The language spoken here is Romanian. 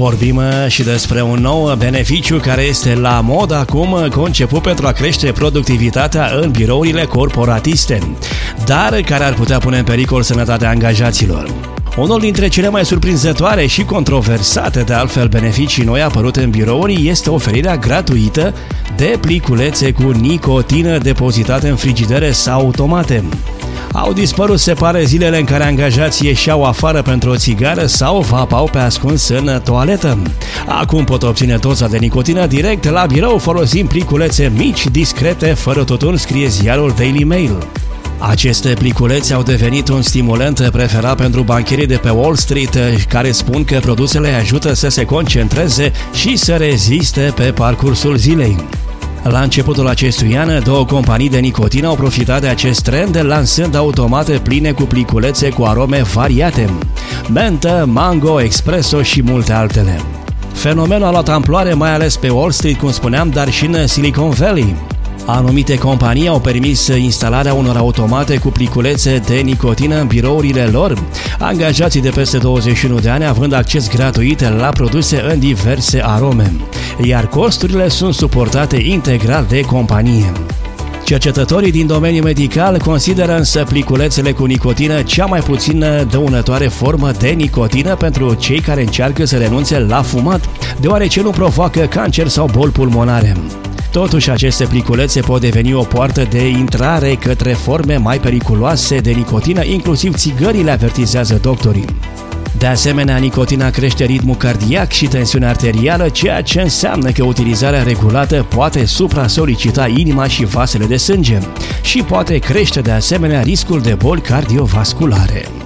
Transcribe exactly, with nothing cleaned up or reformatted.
Vorbim și despre un nou beneficiu care este la mod acum, conceput pentru a crește productivitatea în birourile corporatiste, dar care ar putea pune în pericol sănătatea angajaților. Unul dintre cele mai surprinzătoare și controversate de altfel beneficii noi apărute în birouri este oferirea gratuită de pliculețe cu nicotină depozitate în frigidere sau automate. Au dispărut, se pare, zilele în care angajații ieșeau afară pentru o țigară sau vapau pe ascuns în toaletă. Acum pot obține doza de nicotină direct la birou folosind pliculețe mici, discrete, fără tutun, scrie ziarul Daily Mail. Aceste pliculețe au devenit un stimulant preferat pentru bancherii de pe Wall Street, care spun că produsele ajută să se concentreze și să reziste pe parcursul zilei. La începutul acestui an, două companii de nicotină au profitat de acest trend, lansând automate pline cu pliculețe cu arome variate: mentă, mango, espresso și multe altele. Fenomenul a luat amploare mai ales pe Wall Street, cum spuneam, dar și în Silicon Valley. Anumite companii au permis instalarea unor automate cu pliculețe de nicotină în birourile lor, angajații de peste douăzeci și unu de ani având acces gratuit la produse în diverse arome, iar costurile sunt suportate integral de companie. Cercetătorii din domeniul medical consideră însă pliculețele cu nicotină cea mai puțin dăunătoare formă de nicotină pentru cei care încearcă să renunțe la fumat, deoarece nu provoacă cancer sau boli pulmonare. Totuși, aceste pliculețe pot deveni o poartă de intrare către forme mai periculoase de nicotină, inclusiv țigările, avertizează doctorii. De asemenea, nicotina crește ritmul cardiac și tensiunea arterială, ceea ce înseamnă că utilizarea regulată poate supra-solicita inima și vasele de sânge și poate crește de asemenea riscul de boli cardiovasculare.